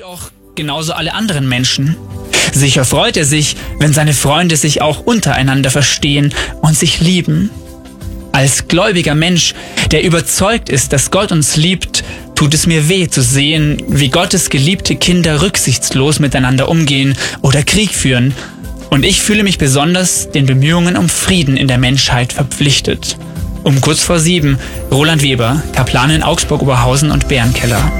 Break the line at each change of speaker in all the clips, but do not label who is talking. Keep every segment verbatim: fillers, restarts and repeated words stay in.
liebt auch genauso alle anderen Menschen. Sicher freut er sich, wenn seine Freunde sich auch untereinander verstehen und sich lieben. Als gläubiger Mensch, der überzeugt ist, dass Gott uns liebt, tut es mir weh zu sehen, wie Gottes geliebte Kinder rücksichtslos miteinander umgehen oder Krieg führen. Und ich fühle mich besonders den Bemühungen um Frieden in der Menschheit verpflichtet. Um kurz vor sieben, Roland Weber, Kaplan in Augsburg-Oberhausen und Bärenkeller.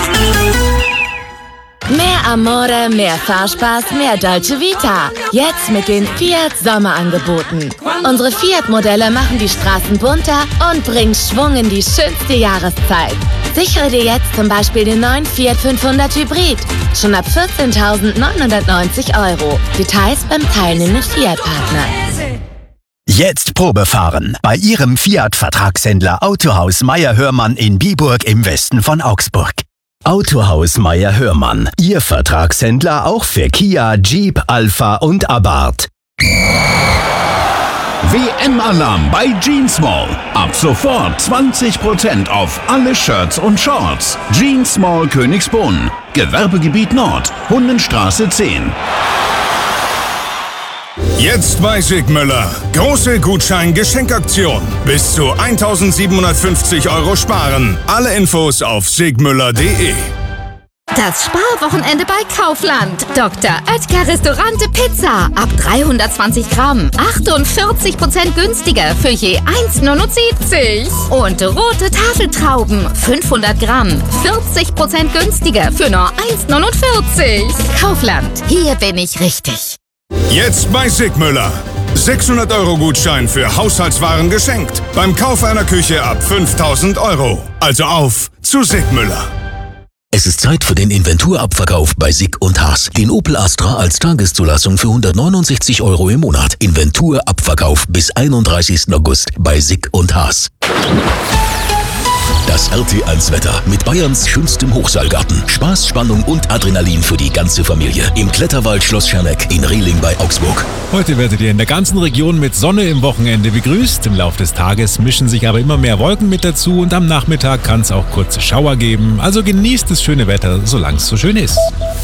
Mehr Amore, mehr Fahrspaß, mehr Dolce Vita. Jetzt mit den Fiat Sommerangeboten. Unsere Fiat-Modelle machen die Straßen bunter und bringen Schwung in die schönste Jahreszeit. Sichere dir jetzt zum Beispiel den neuen Fiat fünfhundert Hybrid. Schon ab vierzehntausendneunhundertneunzig Euro. Details beim teilnehmenden Fiat-Partner.
Jetzt Probefahren bei Ihrem Fiat-Vertragshändler Autohaus Meyer-Hörmann in Biburg im Westen von Augsburg. Autohaus Meyer-Hörmann, Ihr Vertragshändler auch für Kia, Jeep, Alfa und Abarth.
W M-Alarm bei Jeans Mall. Ab sofort zwanzig Prozent auf alle Shirts und Shorts. Jeans Mall Königsbrunn. Gewerbegebiet Nord. Hundenstraße zehn.
Jetzt bei Sigmüller. Große Gutschein-Geschenkaktion. Bis zu eintausendsiebenhundertfünfzig Euro sparen. Alle Infos auf sigmüller punkt de.
Das Sparwochenende bei Kaufland. Doktor Oetker Restaurante Pizza. Ab dreihundertzwanzig Gramm. achtundvierzig Prozent günstiger für je eins Komma neunundsiebzig. Und rote Tafeltrauben. fünfhundert Gramm. vierzig Prozent günstiger für nur eins Komma neunundvierzig. Kaufland. Hier bin ich richtig.
Jetzt bei Sigmüller. sechshundert Euro Gutschein für Haushaltswaren geschenkt. Beim Kauf einer Küche ab fünftausend Euro. Also auf zu Sigmüller.
Es ist Zeit für den Inventurabverkauf bei Sig und Haas. Den Opel Astra als Tageszulassung für hundertneunundsechzig Euro im Monat. Inventurabverkauf bis einunddreißigsten August bei Sig und Haas. Das R T eins Wetter mit Bayerns schönstem Hochseilgarten. Spaß, Spannung und Adrenalin für die ganze Familie. Im Kletterwald Schloss Scherneck in Rehling bei Augsburg.
Heute werdet ihr in der ganzen Region mit Sonne im Wochenende begrüßt. Im Laufe des Tages mischen sich aber immer mehr Wolken mit dazu und am Nachmittag kann es auch kurze Schauer geben. Also genießt das schöne Wetter, solange es so schön ist.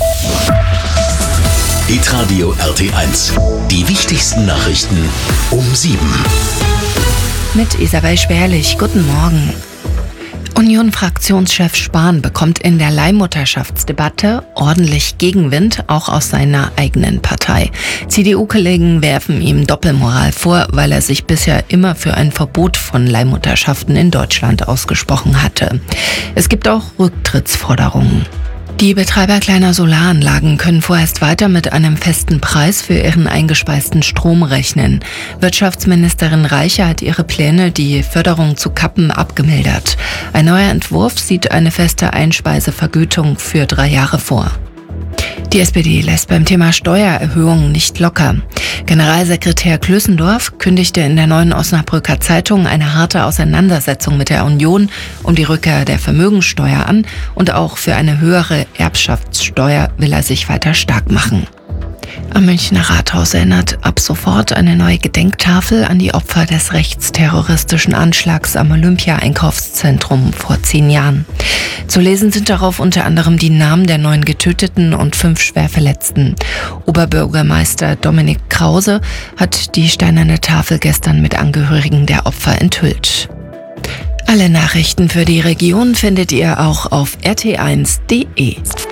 Hitradio R T eins. Die wichtigsten Nachrichten um sieben.
Mit Isabel Schwerlich. Guten Morgen. Union-Fraktionschef Spahn bekommt in der Leihmutterschaftsdebatte ordentlich Gegenwind, auch aus seiner eigenen Partei. C D U-Kollegen werfen ihm Doppelmoral vor, weil er sich bisher immer für ein Verbot von Leihmutterschaften in Deutschland ausgesprochen hatte. Es gibt auch Rücktrittsforderungen. Die Betreiber kleiner Solaranlagen können vorerst weiter mit einem festen Preis für ihren eingespeisten Strom rechnen. Wirtschaftsministerin Reiche hat ihre Pläne, die Förderung zu kappen, abgemildert. Ein neuer Entwurf sieht eine feste Einspeisevergütung für drei Jahre vor. Die S P D lässt beim Thema Steuererhöhungen nicht locker. Generalsekretär Klößendorf kündigte in der Neuen Osnabrücker Zeitung eine harte Auseinandersetzung mit der Union um die Rückkehr der Vermögensteuer an und auch für eine höhere Erbschaftssteuer will er sich weiter stark machen. Am Münchner Rathaus erinnert ab sofort eine neue Gedenktafel an die Opfer des rechtsterroristischen Anschlags am Olympia-Einkaufszentrum vor zehn Jahren. Zu lesen sind darauf unter anderem die Namen der neun Getöteten und fünf Schwerverletzten. Oberbürgermeister Dominik Krause hat die steinerne Tafel gestern mit Angehörigen der Opfer enthüllt. Alle Nachrichten für die Region findet ihr auch auf r t eins punkt de.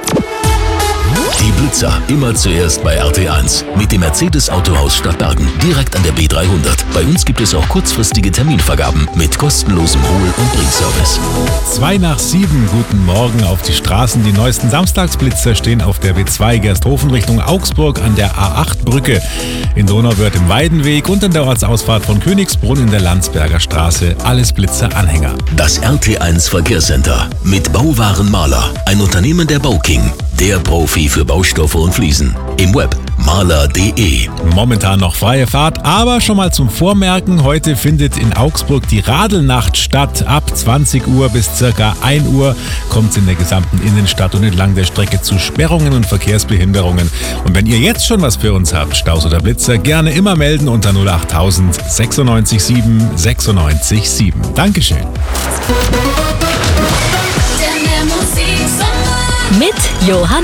Die Blitzer immer zuerst bei R T eins mit dem Mercedes Autohaus Stadtbergen direkt an der B dreihundert. Bei uns gibt es auch kurzfristige Terminvergaben mit kostenlosem Hol- und Bringservice.
Zwei nach sieben, guten Morgen auf die Straßen. Die neuesten Samstagsblitzer stehen auf der B zwei Gersthofen Richtung Augsburg an der A acht Brücke, in Donauwörth im Weidenweg und an der Ortsausfahrt von Königsbrunn in der Landsberger Straße. Alles Blitzer-Anhänger.
Das R T eins Verkehrscenter mit Bauwarenmaler, ein Unternehmen der Bauking. Der Profi für Baustoffe und Fliesen. Im Web maler punkt de.
Momentan noch freie Fahrt, aber schon mal zum Vormerken, heute findet in Augsburg die Radelnacht statt. Ab zwanzig Uhr bis circa ein Uhr kommt es in der gesamten Innenstadt und entlang der Strecke zu Sperrungen und Verkehrsbehinderungen. Und wenn ihr jetzt schon was für uns habt, Staus oder Blitzer, gerne immer melden unter null achttausend sechsundneunzig sieben sechsundneunzig sieben. Dankeschön.
Mit Johann